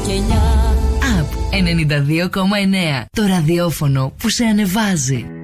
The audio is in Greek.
γενιά. ΑΠ 92,9. Το ραδιόφωνο που σε ανεβάζει.